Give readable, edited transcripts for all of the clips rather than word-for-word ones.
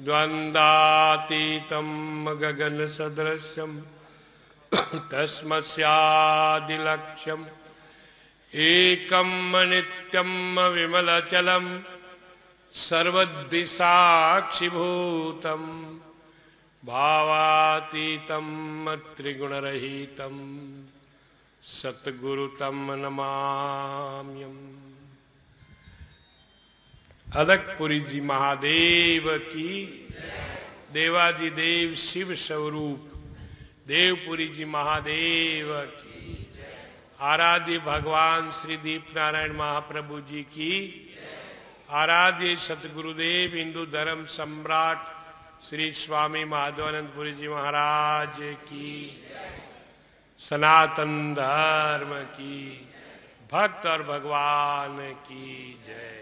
द्वन्द्वातीतं गगनसदृशं तस्मस्यादिलक्ष्यम् एकं नित्यं विमलचलं सर्वदिशाक्षिभूतं भावातीतं त्रिगुणरहितं सद्गुरुतं नमाम्यहम्। अलकपुरी जी महादेव की, देवादिदेव शिव स्वरूप देवपुरी जी महादेव की, आराध्य भगवान श्री दीप नारायण महाप्रभु जी की, आराध्य सतगुरुदेव हिंदू धर्म सम्राट श्री स्वामी माधवानंदपुरी जी महाराज की, सनातन धर्म की, भक्त और भगवान की जय।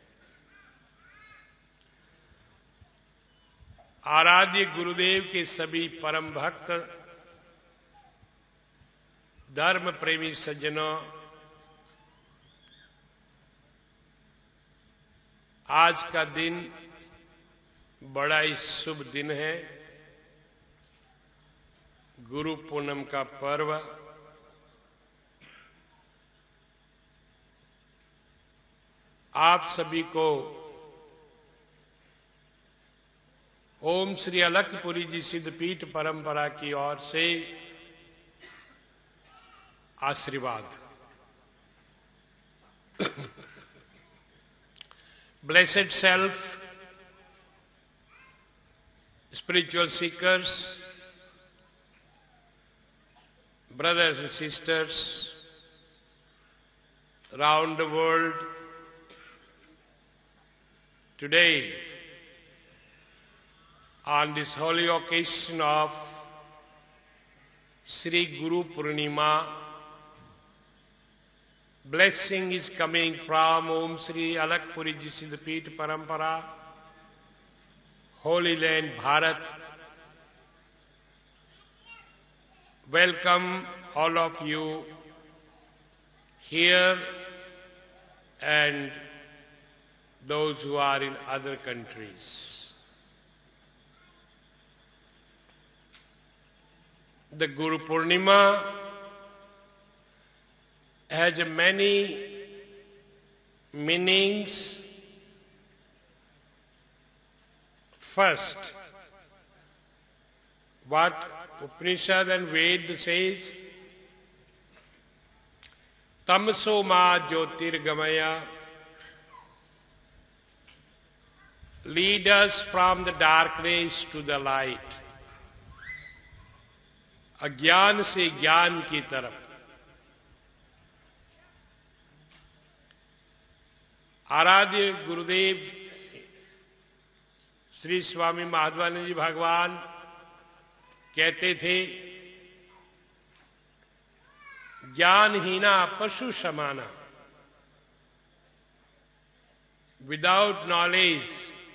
आराध्य गुरुदेव के सभी परम भक्त धर्म प्रेमी सज्जनों, आज का दिन बड़ा ही शुभ दिन है। गुरु पूनम का पर्व। आप सभी को ओम श्री अलकपुरी जी सिद्धपीठ परंपरा की ओर से आशीर्वाद। Blessed self, spiritual seekers, brothers and sisters around the world, today on this holy occasion of Sri Guru Purnima, blessing is coming from Om Sri Alakpuri Ji Siddhapith Parampara, Holy Land Bharat. Welcome all of you here and those who are in other countries. The Guru Purnima has many meanings. First, what Upanishad and Ved says, Tamso ma jyotirgamaya, lead us from the darkness to the light, अज्ञान से ज्ञान की तरफ। आराध्य गुरुदेव श्री स्वामी माधवानंद जी भगवान कहते थे, ज्ञानहीना पशु समाना। Without knowledge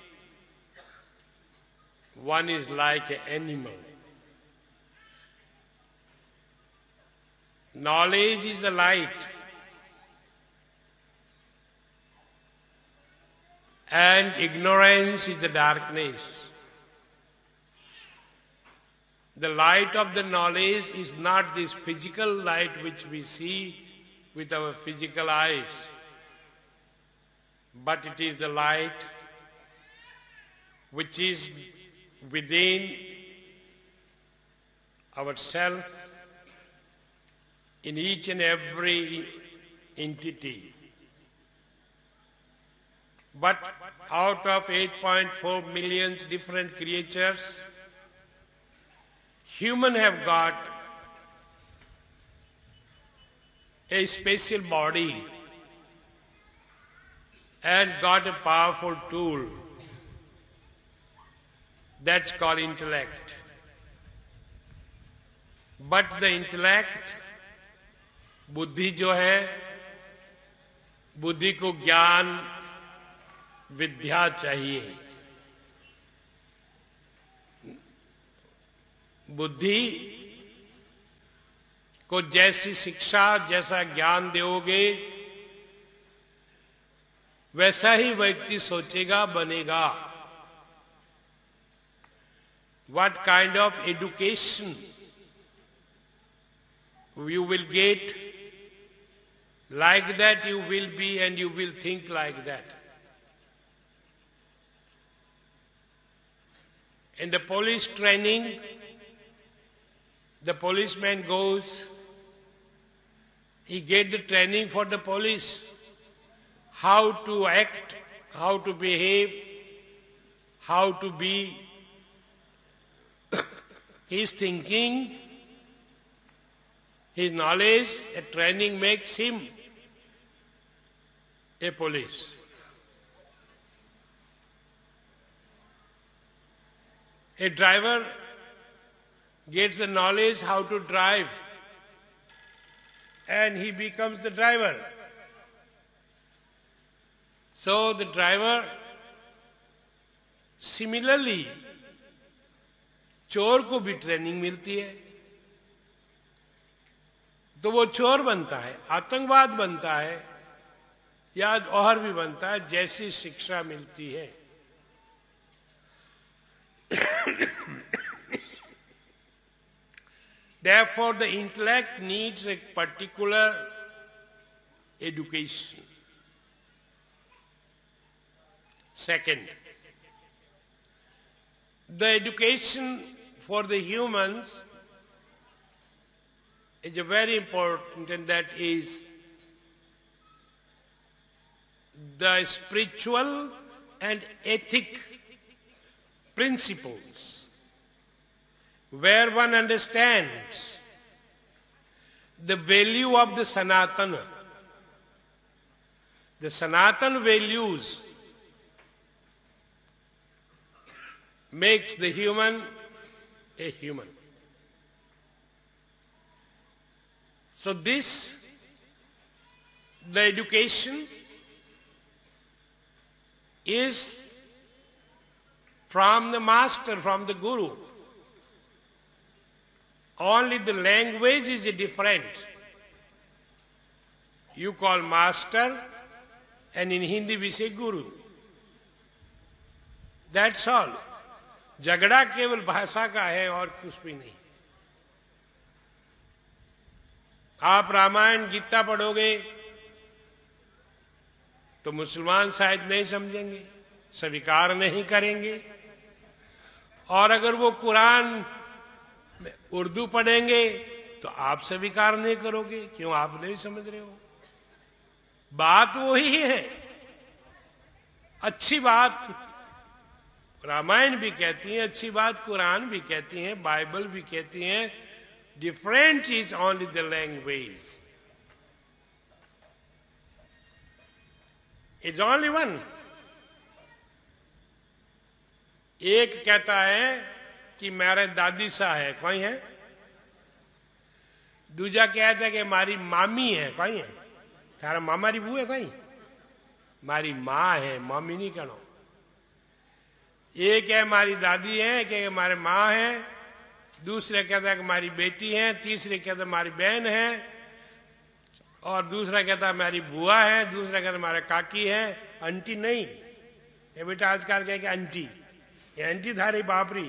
one is like a animal. Knowledge is the light and ignorance is the darkness. The light of the knowledge is not this physical light which we see with our physical eyes, but it is the light which is within ourselves, in each and every entity. But out of 8.4 million different creatures, humans have got a special body and got a powerful tool that's called intellect. But the intellect, बुद्धि जो है, बुद्धि को ज्ञान विद्या चाहिए। बुद्धि को जैसी शिक्षा, जैसा ज्ञान दोगे, वैसा ही व्यक्ति सोचेगा, बनेगा। what kind of education you will get, like that you will be and you will think like that. In the police training, the policeman goes, he gets the training for the police, how to act, how to behave, how to be. His thinking, his knowledge, a training makes him a police. A driver gets the knowledge how to drive and he becomes the driver. So the driver, similarly, चोर को भी training मिलती है तो वो चोर बनता है, आतंकवाद बनता है या और भी बनता है, जैसी शिक्षा मिलती है. Therefore, the intellect needs a particular education. Second, the education for the humans is very important, and that is the spiritual and ethic principles, where one understands the value of the Sanatana. The Sanatana values makes the human a human. So this, the education is from the master, from the guru. Only the language is different. You call master and in Hindi we say guru. That's all. झगड़ा केवल भाषा का है और कुछ भी नहीं. आप रामायण गीता पढ़ोगे तो मुसलमान शायद नहीं समझेंगे, स्वीकार नहीं करेंगे, और अगर वो कुरान में उर्दू पढ़ेंगे तो आप स्वीकार नहीं करोगे, क्यों? आप नहीं समझ रहे हो. बात वही है. अच्छी बात रामायण भी कहती है, अच्छी बात कुरान भी कहती है, बाइबल भी कहती है. Different is only the language. It's only one. एक कहता है कि मेरे दादी सा है, कोई है. दूजा कहता है कि मारी मामी है, कोई है. थारा मामा री बू है, कोई. मारी माँ है, मामी नहीं कहो. एक है हमारी दादी है, कि हमारे माँ है. दूसरे कहता है कि हमारी बेटी है. तीसरे कहता है हमारी बहन है. और दूसरा कहता है हमारी बुआ है. दूसरा कहता है हमारा काकी है. आंटी नहीं. ये बेटा आजकल कहे कि आंटी, ये आंटी थारी बापरी.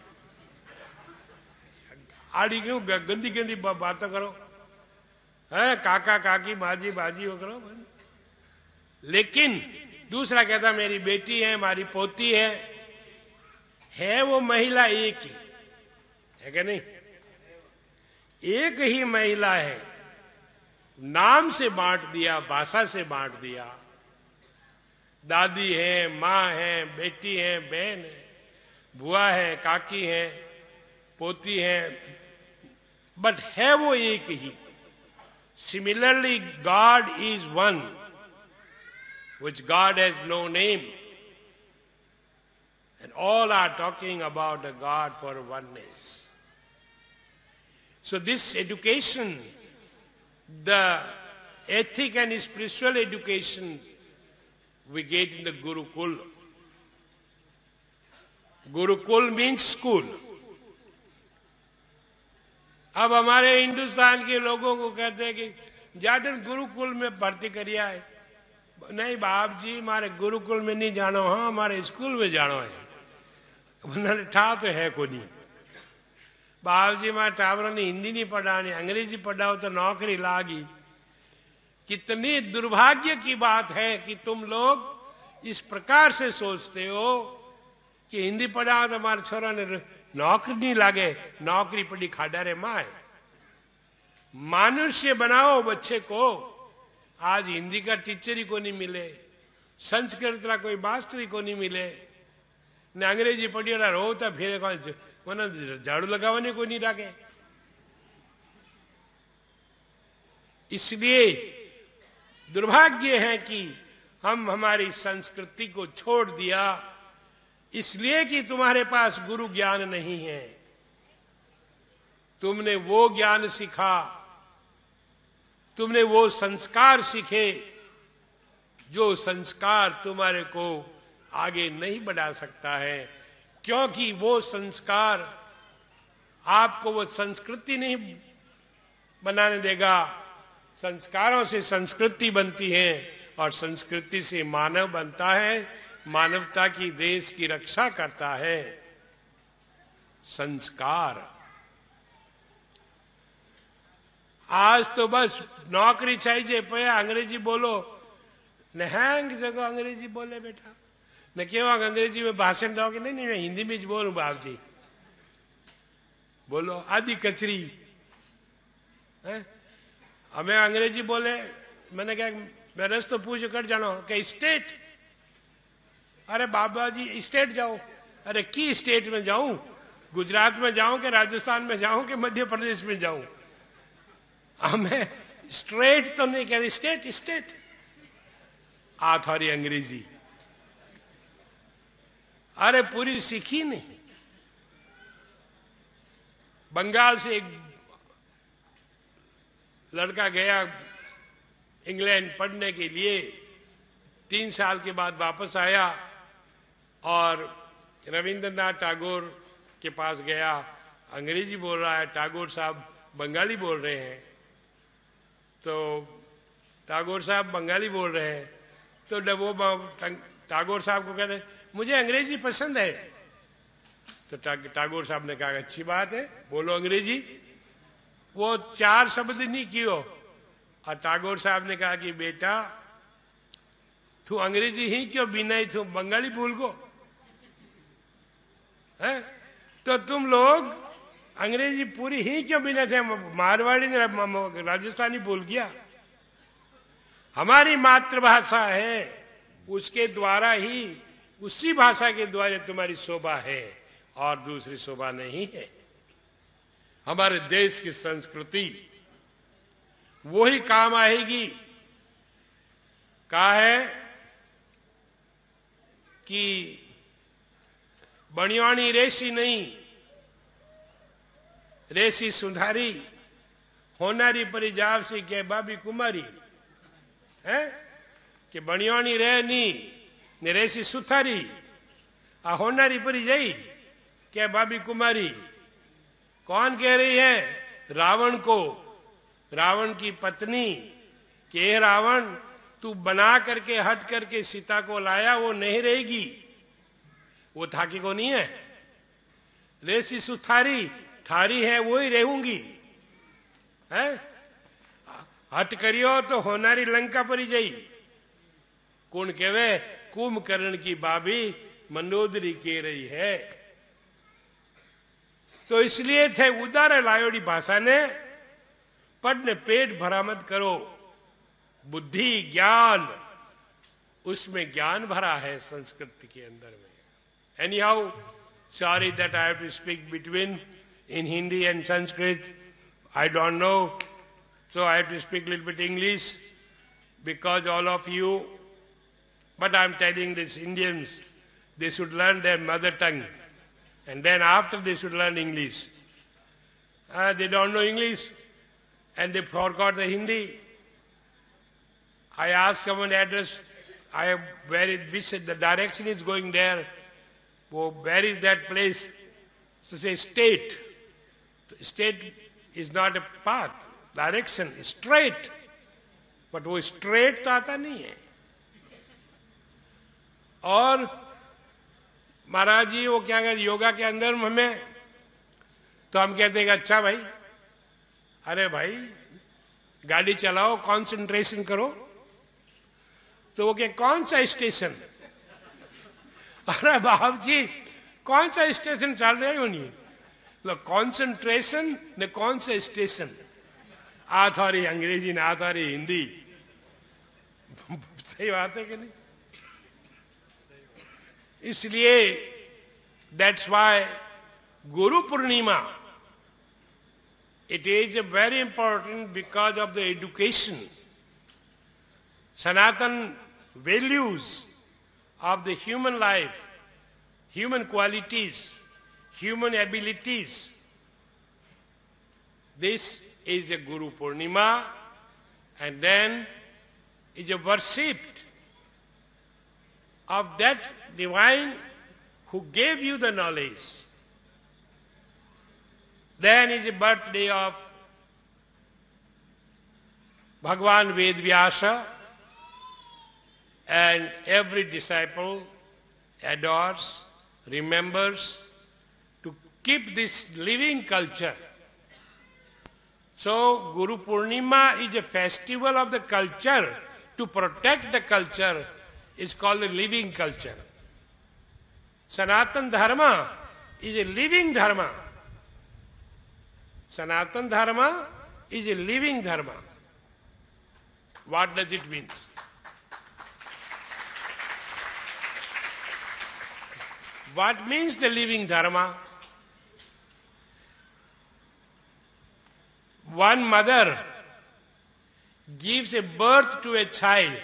आड़ी क्यों गंदी गंदी बातें करो है. काका काकी माजी बाजी वो करो. लेकिन दूसरा कहता मेरी बेटी है, हमारी पोती है वो महिला एक ही है कि नहीं? एक ही महिला है. नाम से बांट दिया, भाषा से बांट दिया. दादी है, माँ है, बेटी है, बहन है, बुआ है, काकी है, पोती है, बट है वो एक ही. Similarly God is one, which God has no name. And all are talking about a God for oneness. So this education, the ethic and spiritual education we get in the Gurukul. Gurukul means school. अब हमारे हिंदुस्तान के लोगों को कहते हैं कि जाडन गुरुकुल में भर्ती करिया है. नहीं बाप जी, हमारे गुरुकुल में नहीं जानो, हाँ हमारे स्कूल में जानो है. उन्होंने ठा तो है को नहीं। बाबूजी मां टावरों ने हिंदी नहीं पढ़ानी, अंग्रेजी पढ़ाओ तो नौकरी लागी। कितनी दुर्भाग्य की बात है कि तुम लोग इस प्रकार से सोचते हो कि हिंदी पढ़ाओ तो हमारे छोरा ने नौकरी नहीं लागे, नौकरी पड़ी खाड़ा रे माए। मनुष्य बनाओ बच्चे को। आज हिंदी का टीचर ही को नहीं मिले, संस्कृत का कोई मास्टर ही को नहीं मिले, ने अंग्रेजी पढ़ी रोता फिर मैंने झाड़ू लगाने को नहीं लागे। इसलिए दुर्भाग्य है कि हम हमारी संस्कृति को छोड़ दिया, इसलिए कि तुम्हारे पास गुरु ज्ञान नहीं है। तुमने वो ज्ञान सीखा, तुमने वो संस्कार सीखे जो संस्कार तुम्हारे को आगे नहीं बढ़ा सकता है, क्योंकि वो संस्कार आपको वो संस्कृति नहीं बनाने देगा। संस्कारों से संस्कृति बनती है और संस्कृति से मानव बनता है, मानवता की देश की रक्षा करता है संस्कार। आज तो बस नौकरी चाहिए, पया अंग्रेजी बोलो न, हैंग जगह अंग्रेजी बोले बेटा न, केवा अंग्रेजी में भाषण दोगे? नहीं नहीं, मैं हिंदी में बोलूं बाप जी, बोलो आदि कचरी है। हमें अंग्रेजी बोले, मैंने कहा मैं रस्तो पूछ कर जानो कि स्टेट, अरे बाबा जी स्टेट जाओ। अरे की स्टेट में जाऊं? गुजरात में जाऊं कि राजस्थान में जाऊं कि मध्य प्रदेश में जाऊं? हमें स्ट्रेट तो नहीं कह, स्टेट स्टेट आ थोड़ी अंग्रेजी। अरे पूरी सीखी नहीं। बंगाल से एक लड़का गया इंग्लैंड पढ़ने के लिए, 3 साल के बाद वापस आया और रविंद्रनाथ टैगोर के पास गया। अंग्रेजी बोल रहा है, टैगोर साहब बंगाली बोल रहे हैं। तो टैगोर साहब बंगाली बोल रहे हैं, तो जब वो टैगोर साहब को कहते मुझे अंग्रेजी पसंद है, तो टैगोर साहब ने कहा अच्छी बात है, बोलो अंग्रेजी। वो 4 शब्द नहीं कियो और टैगोर साहब ने कहा कि बेटा तू अंग्रेजी ही क्यों बिना ही तू बंगाली भूल गो है? तो तुम लोग अंग्रेजी पूरी ही क्यों बिना थे? मारवाड़ी ने राजस्थानी भूल गया। हमारी मातृभाषा है, उसके द्वारा ही, उसी भाषा के द्वारा तुम्हारी शोभा है और दूसरी शोभा नहीं है। हमारे देश की संस्कृति वो ही काम आएगी। कहा है कि बणियाणी रेसी नहीं, रेसी सुधारी, होनारी परी जावसी के बाबी कुमारी है कि बणियाणी रहे नी ने रेसी सुथारी, आ होनारी परी जाई क्या बाबी कुमारी। कौन कह रही है? रावण को, रावण की पत्नी के रावण तू बना करके हट करके सीता को लाया, वो नहीं रहेगी, वो थाकी को नहीं है। रेसी सुथारी थारी है, वो ही रहूंगी है। हट करियो तो होनारी लंका परी जाई। कौन कहवे? कुंभकर्ण की बाबी मनोदरी कह रही है। तो इसलिए थे उदार लायोड़ी भाषा ने पढ़ने पेट भरा मत करो। बुद्धि ज्ञान, उसमें ज्ञान भरा है संस्कृत के अंदर में। Anyhow, sorry that I have to speak between in Hindi and Sanskrit. I don't know, so I have to speak a little bit English because all of you. But I'm telling these Indians, they should learn their mother tongue, and then after they should learn English. They don't know English, and they forgot the Hindi. I asked someone address, which the direction is going there. Where is that place? So say state. State is not a path, direction, straight. But वो straight तो आता नहीं है। और महाराज जी वो क्या कहते योगा के अंदर हमें, तो हम कहते हैं कि अच्छा भाई, अरे भाई गाड़ी चलाओ, कंसंट्रेशन करो। तो वो क्या कौन सा स्टेशन? अरे बाप जी कौन सा स्टेशन चल रहे हो? नहीं कंसंट्रेशन ने कौन सा स्टेशन? आ थोड़ी अंग्रेजी ना आ थोड़ी हिंदी। सही बात है कि नहीं? इसलिए that's why Guru Purnima, it is very important because of the education, Sanatan values of the human life, human qualities, human abilities. This is a Guru Purnima, and then is a worship of that divine who gave you the knowledge. Then is the birthday of Bhagavan Vedvyasa, and every disciple adores, remembers to keep this living culture. So Guru Purnima is a festival of the culture. To protect the culture is called a living culture. Sanatan Dharma is a living dharma. Sanatan Dharma is a living dharma. What does it mean? What means the living dharma? One mother gives a birth to a child.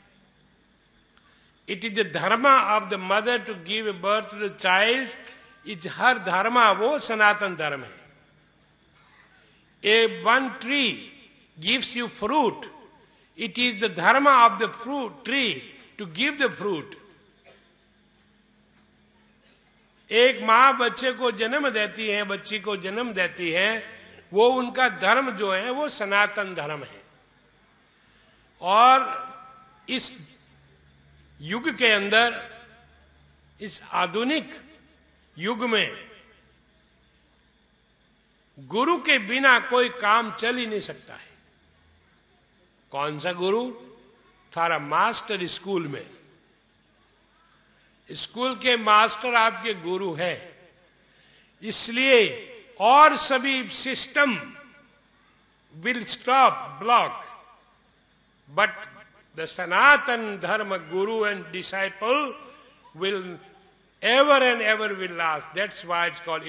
It is the dharma of the mother to give a birth to the child. It's her dharma, वो सनातन धर्म है. One tree gives you fruit. It is the dharma of the fruit tree to give the fruit. एक माँ बच्चे को जन्म देती है, बच्ची को जन्म देती है, वो उनका धर्म जो है वो सनातन धर्म है. और इस युग के अंदर, इस आधुनिक युग में गुरु के बिना कोई काम चल ही नहीं सकता है. कौन सा गुरु? थारा मास्टर स्कूल में. स्कूल के मास्टर आपके गुरु हैं. इसलिए और सभी system will stop, block, but the सनातन धर्म गुरु and disciple will ever and ever will last. That's why it's called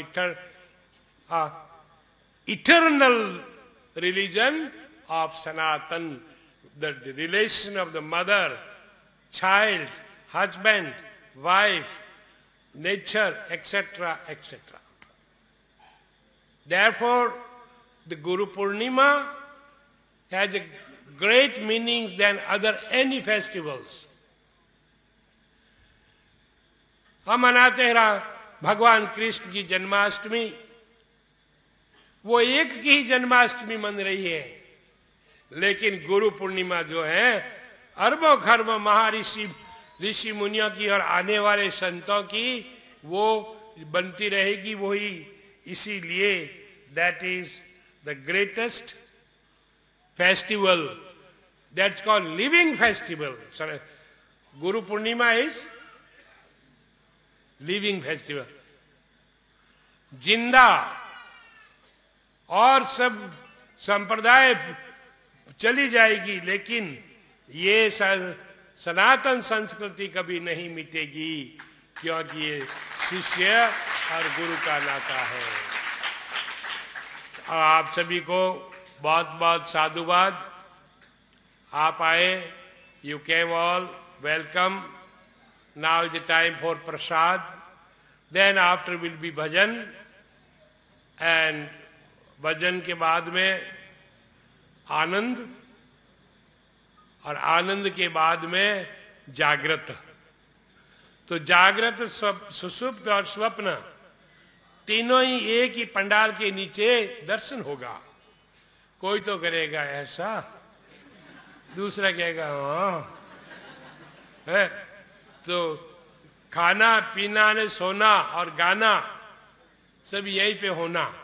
eternal religion of Sanatan, the relation of the mother, child, husband, wife, nature, etc., etc. Therefore, the Guru Purnima has a great meanings than other any festivals. हम मनाते हैं भगवान कृष्ण की जन्माष्टमी. वो एक की ही जन्माष्टमी मन रही है, लेकिन गुरु पूर्णिमा जो है अरबों खरबों महर्षि ऋषि मुनियों की और आने वाले संतों की वो बनती रहेगी. वही इसीलिए that is the greatest festival, that's called living festival. Guru Purnima is living festival. जिंदा और सब संप्रदाय चली जाएगी, लेकिन ये सनातन संस्कृति कभी नहीं मिटेगी, क्योंकि ये शिष्य और गुरु का नाता है. आप सभी को बहुत बहुत साधुवाद. आप आए, you came all, welcome. Now is the time for prasad. Then after will be bhajan, and bhajan के बाद में आनंद, और आनंद के बाद में जागृत. तो जागृत, सुसुप्त और स्वप्न तीनों ही एक ही पंडाल के नीचे दर्शन होगा. कोई तो करेगा ऐसा, दूसरा कहेगा हाँ है. तो खाना पीना ने सोना और गाना सब यहीं पे होना।